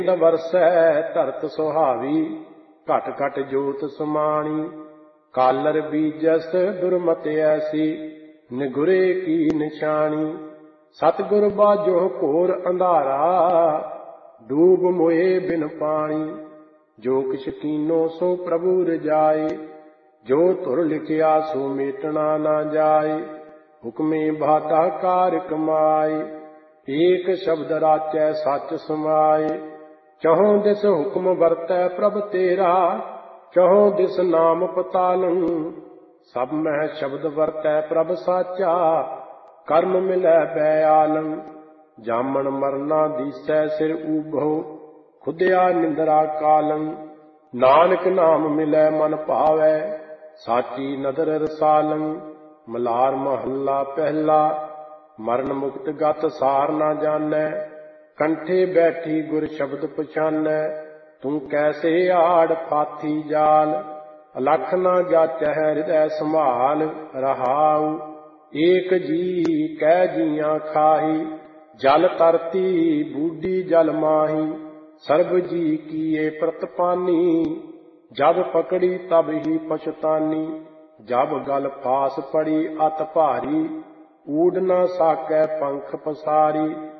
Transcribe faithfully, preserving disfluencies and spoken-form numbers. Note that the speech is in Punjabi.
ਵਰਸੈ ਧਰਤ ਸੁਹਾਵੀ, ਘਟ ਘਟ ਜੋਤ ਸਮਾਣੀ। ਕਾਲਰ ਬੀਜਸ ਦੁਰਮਤ ਐਸੀ, ਨਿਗੁਰੇ ਕੀ ਨਿਸ਼ਾਨੀ। ਸਤਿਗੁਰ ਬਾਝੋ ਘੋਰ ਅੰਧਾਰਾ, ਡੂਬ ਮੋਏ ਬਿਨ ਪਾਣੀ। ਜੋ ਕਿਛ ਕੀਨੋ ਸੋ ਪ੍ਰਭੂ ਰਜਾਏ, ਜੋ ਧੁਰ ਲਿਖਿਆ ਸੋ ਮੇਟਣਾ ਨਾ ਜਾਏ। ਹੁਕਮੇ ਬਾਧਾ ਕਾਰ ਕਮਾਏ, ਏਕ ਸ਼ਬਦ ਰਾਚੈ ਸਚ ਸਮਾਏ। ਚਹੁ ਦਿਸ ਹੁਕਮ ਵਰਤੈ ਪ੍ਰਭ ਤੇਰਾ, ਚਹੁ ਦਿਸ ਨਾਮ ਪਤਾਲੰ। ਸਭ ਮਹਿ ਸ਼ਬਦ ਵਰਤੈ ਪ੍ਰਭ ਸਾਚਾ, ਕਰਮ ਮਿਲੈ ਬੈਆਲੰ। ਜਾਮਣ ਮਰਨਾ ਦੀਸੈ ਸਿਰ ਊਭੋ, ਖੁਦਿਆ ਨਿੰਦਰਾ ਕਾਲੰ। ਨਾਨਕ ਨਾਮ ਮਿਲੈ ਮਨ ਭਾਵੈ, ਸਾਚੀ ਨਦਰ ਰਸਾਲੰ। ਮਲਾਰ ਮਹੱਲਾ ਪਹਿਲਾ। ਮਰਨ ਮੁਕਤ ਗਤ ਸਾਰ ਨਾ ਜਾਣੈ, ਕੰਠੇ ਬੈਠੀ ਗੁਰ ਸ਼ਬਦ ਪਛਾਨੈ। ਤੂੰ ਕੈਸੇ ਆੜ ਫਾਥੀ ਜਾਲ, ਅਲਖ ਨਾ ਜਾਚੈ ਹਿਰਦੈ ਸੰਭਾਲ। ਰਹਾਉ ਏਕ ਜੀ ਕੈ ਜੀਆਂ ਖਾਹੀ, ਜਲ ਤਰਤੀ ਬੂਢੀ ਜਲ ਮਾਹੀ। ਸਰਬ ਜੀ ਕੀਏ ਪ੍ਰਤਪਾਨੀ, ਜਬ ਪਕੜੀ ਤਬ ਹੀ ਪਛਤਾਨੀ। ਜਬ ਗਲ ਫਾਸ ਪੜੀ ਅਤ ਭਾਰੀ, ਊਡ ਨਾ ਸਾਕੈ ਪੰਖ ਪਸਾਰੀ।